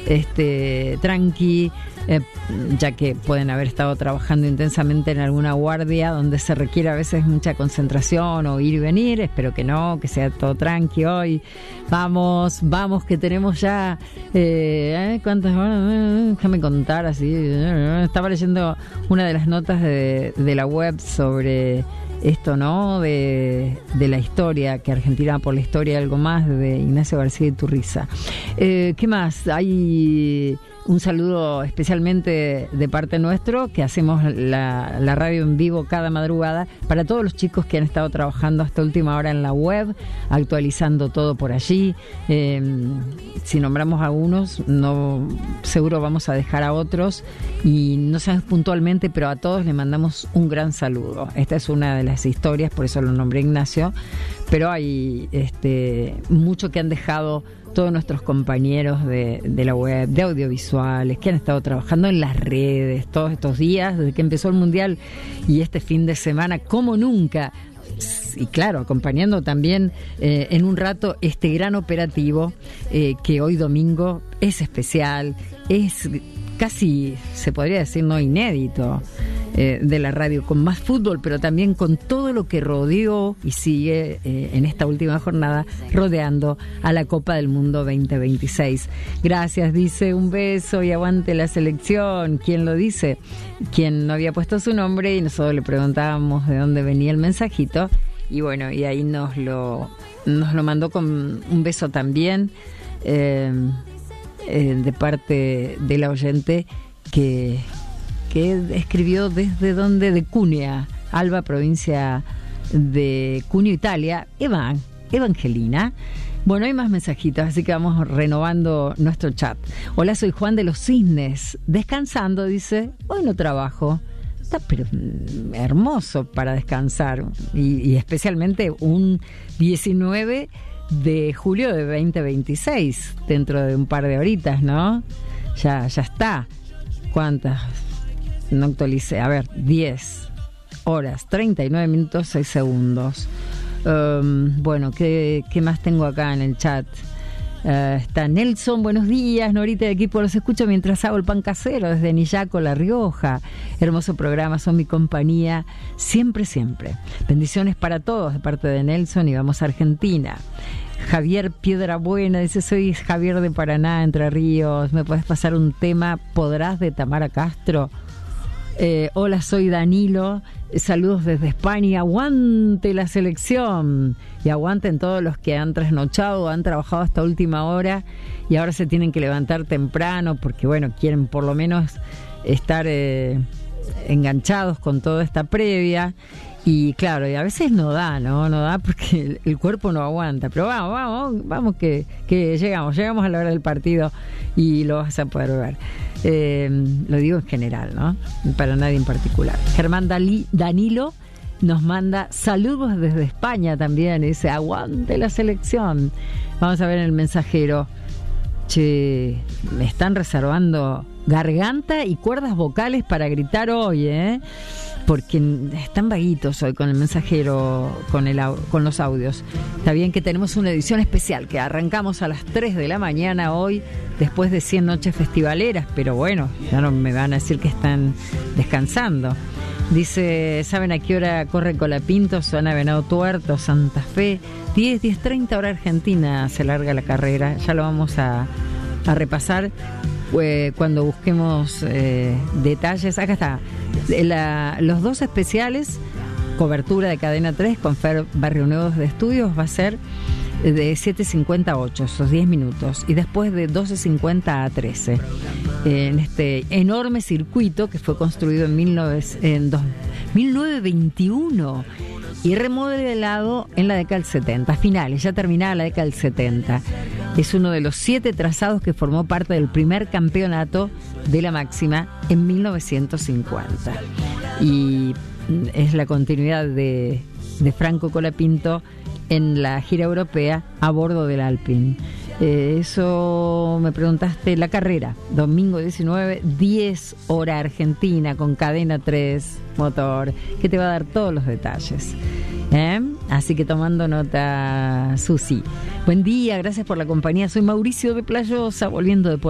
tranqui, ya que pueden haber estado trabajando intensamente en alguna guardia donde se requiere a veces mucha concentración o ir y venir. Espero que no, que sea todo tranqui hoy. Vamos, que tenemos ya ¿cuántas horas? Déjame contar así. Estaba leyendo una de las notas de la web sobre esto, ¿no? De la historia, que Argentina por la historia, algo más, de Ignacio García Iturriza. ¿Qué más? Hay un saludo especialmente de parte nuestro, que hacemos la radio en vivo cada madrugada, para todos los chicos que han estado trabajando hasta última hora en la web, actualizando todo por allí. Si nombramos a algunos, no, seguro vamos a dejar a otros, y no sabemos puntualmente, pero a todos les mandamos un gran saludo. Esta es una de las historias, por eso lo nombré Ignacio, pero hay mucho que han dejado todos nuestros compañeros de la web, de audiovisuales, que han estado trabajando en las redes todos estos días, desde que empezó el Mundial y este fin de semana, como nunca. Y claro, acompañando también en un rato este gran operativo que hoy domingo es especial, es casi, se podría decir, no inédito, de la radio, con más fútbol, pero también con todo lo que rodeó y sigue en esta última jornada rodeando a la Copa del Mundo 2026. Gracias, dice, un beso y aguante la selección. ¿Quién lo dice? Quien no había puesto su nombre, y nosotros le preguntábamos de dónde venía el mensajito, y bueno, y ahí nos lo mandó con un beso también, de parte de la oyente que escribió desde donde, de Cunea, Alba, provincia de Cuneo, Italia, Evangelina. Bueno, hay más mensajitos, así que vamos renovando nuestro chat. Hola, soy Juan de los Cisnes, descansando, dice, hoy no trabajo. Está pero hermoso para descansar, y especialmente un 19 de julio de 2026, dentro de un par de horitas, ¿no? Ya está. ¿Cuántas? No actualicé. A ver, 10 horas, 39 minutos, 6 segundos. Bueno, ¿qué más tengo acá en el chat? Está Nelson, buenos días, Norita del equipo, los escucho mientras hago el pan casero desde Nillaco, La Rioja. Hermoso programa, son mi compañía siempre. Bendiciones para todos de parte de Nelson, y vamos a Argentina. Javier Piedrabuena dice, soy Javier de Paraná, Entre Ríos, ¿me puedes pasar un tema? ¿Podrás? De Tamara Castro. Hola, soy Danilo, saludos desde España, aguante la selección, y aguanten todos los que han trasnochado, han trabajado hasta última hora y ahora se tienen que levantar temprano porque bueno, quieren por lo menos estar enganchados con toda esta previa. Y claro, y a veces no da porque el cuerpo no aguanta, pero vamos que llegamos a la hora del partido y lo vas a poder ver. Lo digo en general, ¿no? Para nadie en particular. Germán Danilo nos manda saludos desde España también, dice, aguante la selección. Vamos a ver en el mensajero. Che, me están reservando garganta y cuerdas vocales para gritar hoy, porque están vaguitos hoy con el mensajero, con los audios. Está bien que tenemos una edición especial que arrancamos a las 3 de la mañana hoy, después de 100 noches festivaleras, pero bueno, ya no me van a decir que están descansando. Dice, ¿saben a qué hora corre Colapinto? Suena Venado Tuerto, Santa Fe. 10:30 hora Argentina se larga la carrera. Ya lo vamos a repasar cuando busquemos detalles. Acá está. Los dos especiales, cobertura de Cadena 3 con Fer Barrio Nuevo de Estudios, va a ser de 7:50 a 8, esos 10 minutos, y después de 12:50 a 13, en este enorme circuito que fue construido en 1921 y remodelado en la década del 70, finales, ya terminada la década del 70. Es uno de los 7 trazados que formó parte del primer campeonato de la máxima en 1950. Y es la continuidad de Franco Colapinto en la gira europea a bordo del Alpine. Eso me preguntaste, la carrera, domingo 19, 10 hora Argentina, con Cadena 3 motor, que te va a dar todos los detalles. Así que tomando nota, Susi. Buen día, gracias por la compañía. Soy Mauricio de Playosa, volviendo de